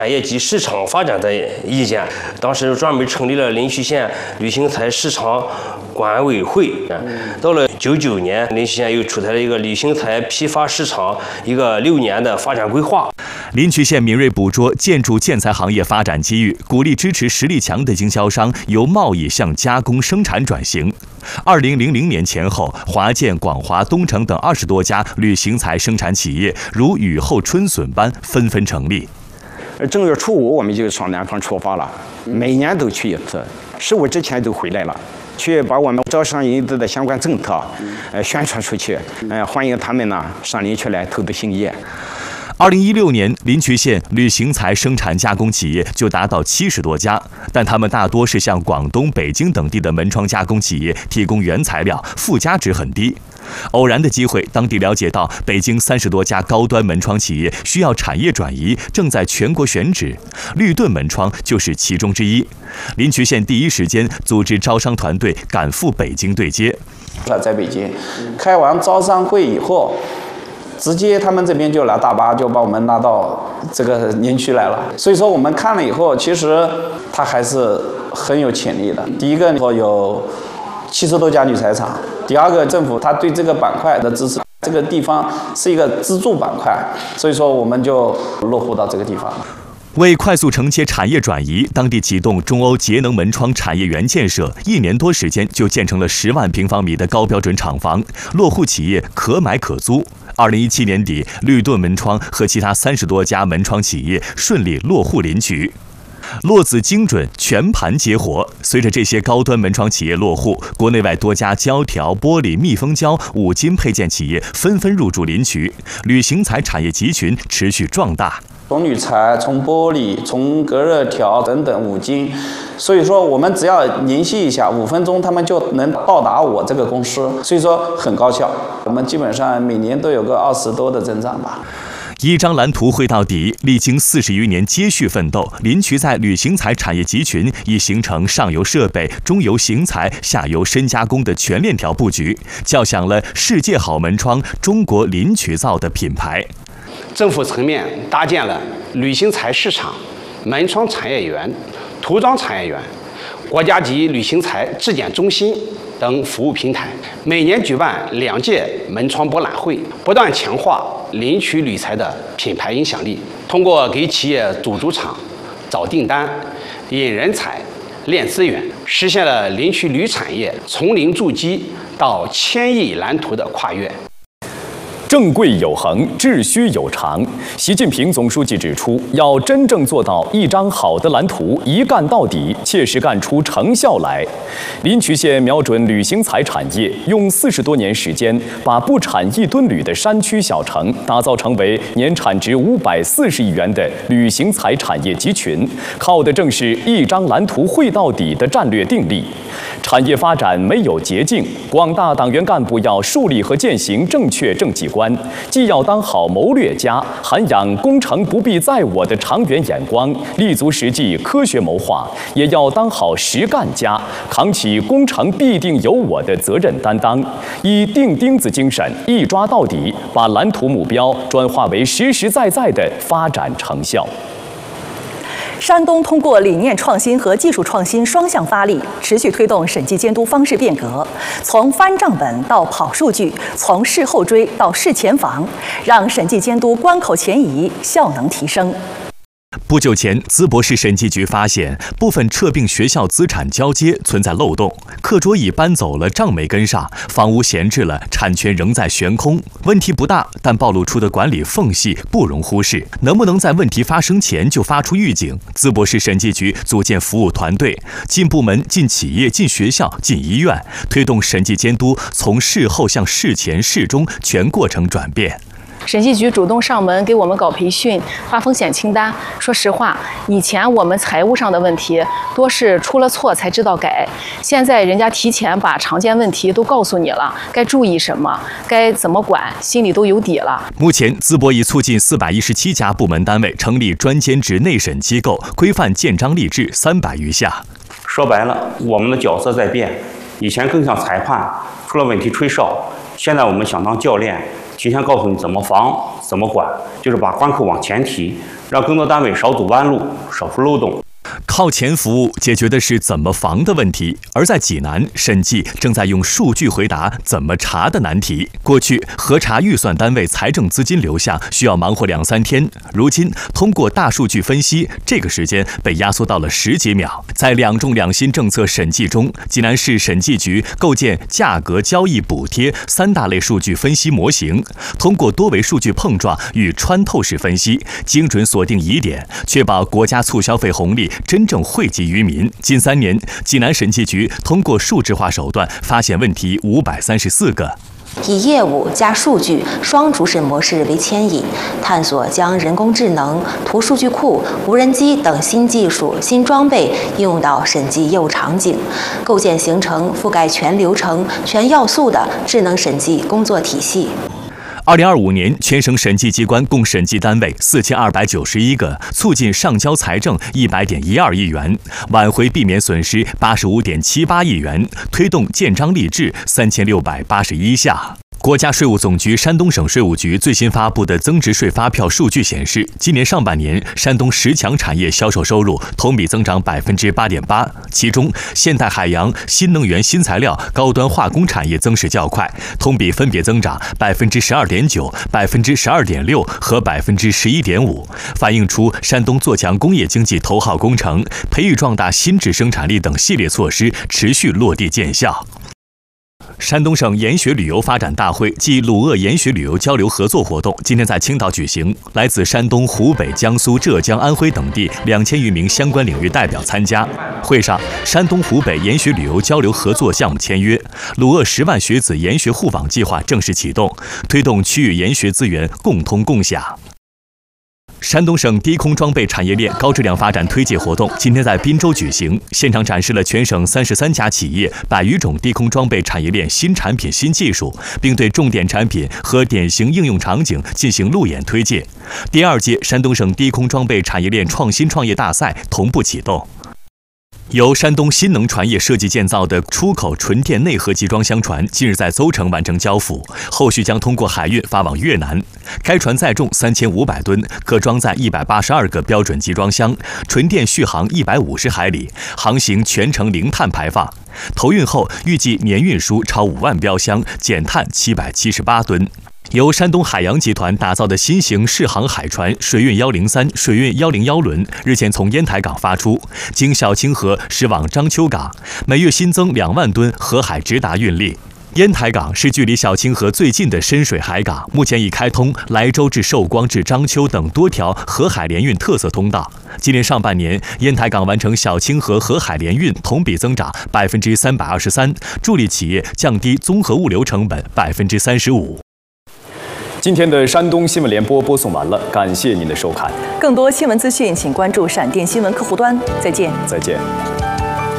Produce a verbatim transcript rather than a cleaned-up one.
产业及市场发展的意见，当时专门成立了临朐县旅行材市场管委会。到了九九年，临朐县又出台了一个旅行材批发市场一个六年的发展规划。 临朐县敏锐捕捉建筑建材行业发展机遇，鼓励支持实力强的经销商由贸易向加工生产转型。二零零零年前后，华建、广华、东城等二十多家旅行材生产企业如雨后春笋般纷纷成立。 正月初五我们就上南方出发了，每年都去一次，十五之前都回来了，去把我们招商引资的相关政策，呃，宣传出去，呃，欢迎他们呢上临朐来投资兴业。 二零一六年，临朐县旅行材生产加工企业就达到七十多家，但他们大多是向广东、北京等地的门窗加工企业提供原材料，附加值很低。偶然的机会，当地了解到北京三十多家高端门窗企业需要产业转移，正在全国选址，绿盾门窗就是其中之一。临朐县第一时间组织招商团队赶赴北京对接。 在北京开完招商会以后，直接他们这边就拿大巴就把我们拉到这个临朐来了。所以说我们看了以后，其实它还是很有潜力的。第一个有七十多家铝材厂，第二个政府它对这个板块的支持，这个地方是一个支柱板块，所以说我们就落户到这个地方了。 为快速承接产业转移，当地启动中欧节能门窗产业园建设，一年多时间就建成了十万平方米的高标准厂房，落户企业可买可租。二零一七年底，绿盾门窗和其他三十多家门窗企业顺利落户临朐。落子精准，全盘接活。随着这些高端门窗企业落户，国内外多家胶条、玻璃、密封胶、五金配件企业纷纷入驻临朐，旅行材产业集群持续壮大。 从铝材、从玻璃、从隔热条等等五金，所以说我们只要联系一下，五分钟他们就能到达我这个公司，所以说很高效。我们基本上每年都有个二十多的增长吧。 一张蓝图绘到底，历经四十余年接续奋斗，临朐在旅行材产业集群已形成上游设备、中游型材、下游深加工的全链条布局，叫响了世界好门窗、中国临朐造的品牌。 政府层面搭建了旅行材市场、门窗产业园、涂装产业园、国家级旅行材质检中心等服务平台，每年举办两届门窗博览会，不断强化临朐铝材的品牌影响力。通过给企业组主厂、找订单、引人才、练资源，实现了临朐铝产业从零筑基到千亿蓝图的跨越。 正规有恒，秩序有常。习近平总书记指出，要真正做到一张好的蓝图，一干到底，切实干出成效来。临朐县瞄准旅行材产业，用四十多年时间，把不产一吨铝的山区小城打造成为年产值五百四十亿元的旅行材产业集群，靠的正是一张蓝图绘到底的战略定力。产业发展没有捷径，广大党员干部要树立和践行正确政绩观，既要当好谋略家，涵养工程不必在我的长远眼光，立足实际科学谋划，也要当好实干家，扛起工程必定有我的责任担当，以钉钉子精神一抓到底，把蓝图目标转化为实实在在的发展成效。 山东通过理念创新和技术创新双向发力，持续推动审计监督方式变革，从翻账本到跑数据，从事后追到事前防，让审计监督关口前移，效能提升。 不久前，淄博市审计局发现部分撤并学校资产交接存在漏洞，课桌椅搬走了，账没跟上，房屋闲置了，产权仍在悬空。问题不大，但暴露出的管理缝隙不容忽视。能不能在问题发生前就发出预警？淄博市审计局组建服务团队，进部门、进企业、进学校、进医院，推动审计监督从事后向事前、事中全过程转变。 审计局主动上门给我们搞培训、发风险清单。说实话，以前我们财务上的问题多是出了错才知道改，现在人家提前把常见问题都告诉你了，该注意什么，该怎么管，心里都有底了。 目前，淄博已促进四百一十七家部门单位成立专兼职内审机构，规范建章立制三百余项。 说白了，我们的角色在变，以前更像裁判，出了问题吹哨，现在我们想当教练。 提前告诉你怎么防、怎么管，就是把关口往前提，让更多单位少走弯路、少出漏洞。 靠前服务解决的是怎么防的问题，而在济南，审计正在用数据回答怎么查的难题。过去核查预算单位财政资金流向需要忙活两三天，如今通过大数据分析，这个时间被压缩到了十几秒。在两重两新政策审计中，济南市审计局构建价格交易补贴三大类数据分析模型，通过多维数据碰撞与穿透式分析，精准锁定疑点，确保国家促消费红利真正惠及于民。近三年，济南审计局通过数字化手段发现问题五百三十四个。 以业务加数据双主审模式为牵引，探索将人工智能、图数据库、无人机等新技术、新装备应用到审计业务场景，构建形成覆盖全流程、全要素的智能审计工作体系。 二零二五年，全省审计机关共审计单位四千二百九十一个，促进上交财政一百点一二亿元，挽回避免损失八十五点七八亿元，推动建章立制三千六百八十一项。国家税务总局山东省税务局最新发布的增值税发票数据显示，今年上半年山东十强产业销售收入同比增长百分之八点八，其中现代海洋、新能源、新材料、高端化工产业增势较快，同比分别增长百分之十二点九、百分之十二点六和百分之十一点五，反映出山东做强工业经济头号工程、培育壮大新质生产力等系列措施持续落地见效。山东省研学旅游发展大会暨鲁鄂研学旅游交流合作活动今天在青岛举行，来自山东、湖北、江苏、浙江、安徽等地两千余名相关领域代表参加。会上，山东、湖北研学旅游交流合作项目签约，鲁鄂十万学子研学互访计划正式启动，推动区域研学资源共通共享。山东省低空装备产业链高质量发展推介活动今天在滨州举行，现场展示了全省三十三家企业百余种低空装备产业链新产品新技术，并对重点产品和典型应用场景进行路演推介。第二届山东省低空装备产业链创新创业大赛同步启动。由山东新能船业设计建造的出口纯电内核集装箱船近日在邹城完成交付，后续将通过海运发往越南。该船载重三千五百吨，可装载一百八十二个标准集装箱，纯电续航一百五十海里，航行全程零碳排放。投运后预计年运输超五万标箱，减碳七百七十八吨。由山东海洋集团打造的新型适航海船水运一零三、水运一零一轮日前从烟台港发出，经小清河驶往章丘港，每月新增两万吨河海直达运力。烟台港是距离小清河最近的深水海港，目前已开通莱州至寿光至章丘等多条河海联运特色通道。今年上半年，烟台港完成小清河河海联运同比增长百分之三百二十三，助力企业降低综合物流成本百分之三十五。 今天的山东新闻联播播送完了，感谢您的收看。 更多新闻资讯，请关注闪电新闻客户端。再见。 再见。